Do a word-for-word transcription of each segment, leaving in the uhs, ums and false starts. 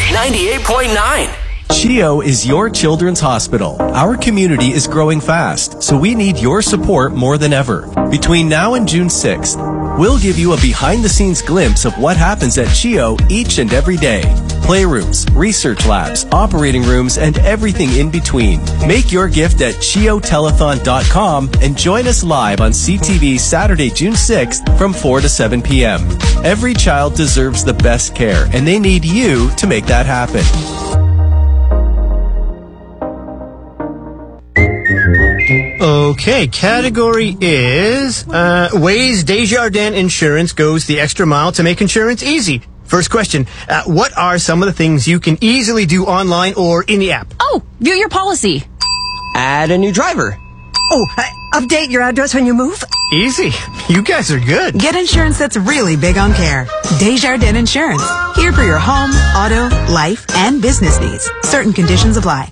ninety-eight point nine. CHEO is your children's hospital. Our community is growing fast, so we need your support more than ever. Between now and June sixth, we'll give you a behind-the-scenes glimpse of what happens at CHEO each and every day. Playrooms, research labs, operating rooms, and everything in between. Make your gift at cheo telethon dot com and join us live on C T V Saturday, June sixth from four to seven p.m. Every child deserves the best care, and they need you to make that happen. Okay, category is uh, ways Desjardins Insurance goes the extra mile to make insurance easy. First question, uh, what are some of the things you can easily do online or in the app? Oh, view your policy. Add a new driver. Oh, uh, update your address when you move. Easy. You guys are good. Get insurance that's really big on care. Desjardins Insurance. Here for your home, auto, life, and business needs. Certain conditions apply.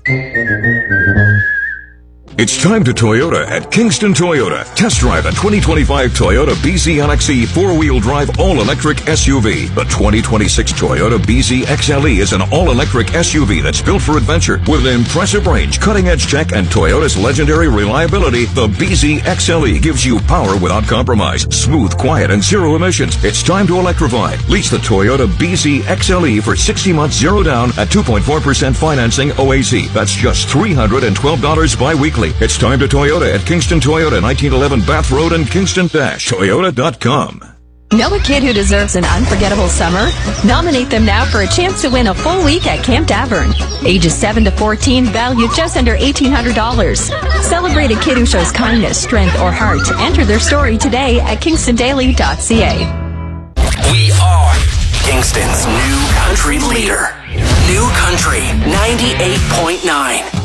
It's time to Toyota at Kingston Toyota. Test drive the twenty twenty-five Toyota B Z L X E four-wheel drive all-electric S U V. The twenty twenty-six Toyota B Z X L E is an all-electric S U V that's built for adventure. With an impressive range, cutting-edge tech, and Toyota's legendary reliability, the B Z X L E gives you power without compromise. Smooth, quiet, and zero emissions. It's time to electrify. Lease the Toyota B Z X L E for sixty months zero down at two point four percent financing O A C. That's just three hundred twelve dollars bi-weekly. It's time to Toyota at Kingston Toyota, nineteen eleven Bath Road and Kingston Toyota dot com. Know a kid who deserves an unforgettable summer? Nominate them now for a chance to win a full week at Camp Davern. Ages seven to fourteen, valued just under eighteen hundred dollars. Celebrate a kid who shows kindness, strength, or heart. Enter their story today at kingston daily dot c a. We are Kingston's new country leader. New Country ninety-eight point nine.